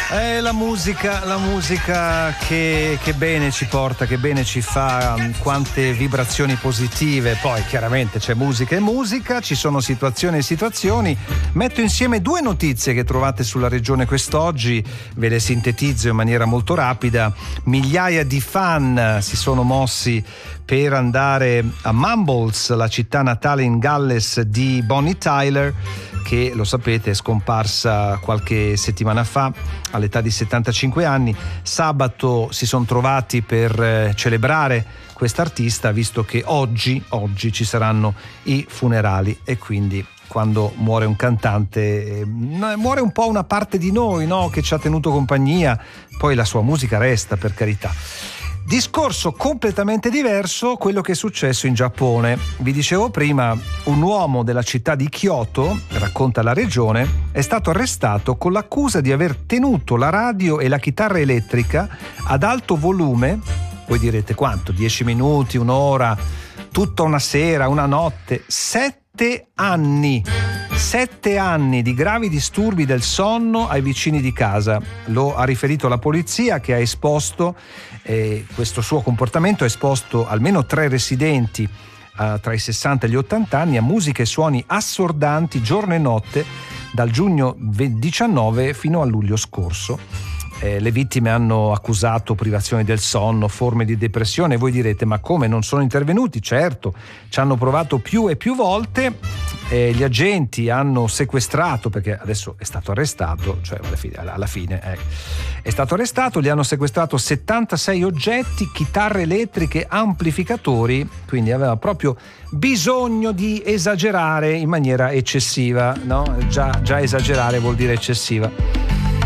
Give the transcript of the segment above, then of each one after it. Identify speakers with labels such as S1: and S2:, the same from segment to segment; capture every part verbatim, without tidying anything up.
S1: Eh, la musica, la musica che, che bene ci porta, che bene ci fa, quante vibrazioni positive. Poi chiaramente c'è musica e musica, ci sono situazioni e situazioni. Metto insieme due notizie che trovate sulla regione quest'oggi, ve le sintetizzo in maniera molto rapida. Migliaia di fan si sono mossi per andare a Mumbles, la città natale in Galles di Bonnie Tyler, che lo sapete è scomparsa qualche settimana fa all'età di settantacinque anni. Sabato si sono trovati per eh, celebrare quest'artista, visto che oggi, oggi ci saranno i funerali, e quindi quando muore un cantante eh, muore un po' una parte di noi, no? Che ci ha tenuto compagnia. Poi la sua musica resta, per carità. Discorso completamente diverso quello che è successo in Giappone. Vi dicevo prima, un uomo della città di Kyoto, racconta la regione, è stato arrestato con l'accusa di aver tenuto la radio e la chitarra elettrica ad alto volume. Voi direte quanto? dieci minuti, un'ora, tutta una sera, una notte? Sette anni! Sette anni di gravi disturbi del sonno ai vicini di casa. Lo ha riferito la polizia, che ha esposto eh, questo suo comportamento, ha esposto almeno tre residenti eh, tra i sessanta e gli ottanta anni a musiche e suoni assordanti giorno e notte dal giugno diciannove fino a luglio scorso. Eh, le vittime hanno accusato privazioni del sonno, forme di depressione. Voi direte, ma come, non sono intervenuti? Certo, ci hanno provato più e più volte. Eh, gli agenti hanno sequestrato, perché adesso è stato arrestato, cioè alla fine, alla fine eh, è stato arrestato, gli hanno sequestrato settantasei oggetti, chitarre elettriche, amplificatori, quindi aveva proprio bisogno di esagerare in maniera eccessiva, no? Già, già esagerare vuol dire eccessiva.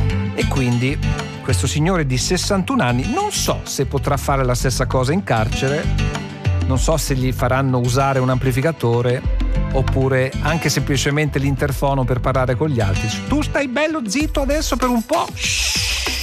S1: E quindi questo signore di sessantuno anni, non so se potrà fare la stessa cosa in carcere, non so se gli faranno usare un amplificatore oppure anche semplicemente l'interfono per parlare con gli altri. Tu stai bello zitto adesso per un po'. Shhh.